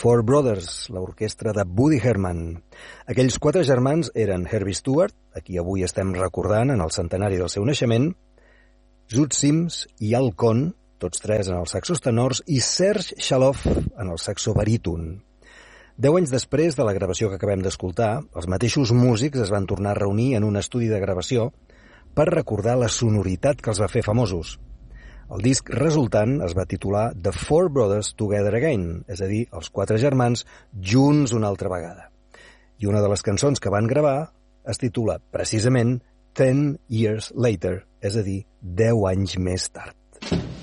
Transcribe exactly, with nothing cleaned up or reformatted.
Four Brothers, l'orquestra de Woody Herman. Aquells quatre germans eren Herbie Stewart, a qui avui estem recordant en el centenari del seu naixement, Zoot Sims i Al Cohn, tots tres en els saxos tenors, i Serge Chaloff en el saxo baríton. Deu anys després de la gravació que acabem d'escoltar, els mateixos músics es van tornar a reunir en un estudi de gravació per recordar la sonoritat que els va fer famosos. El disc resultant es va titular The Four Brothers Together Again, és a dir, els quatre germans junts una altra vegada. I una de les cançons que van gravar es titula precisament Ten Years Later, és a dir, deu anys més tard.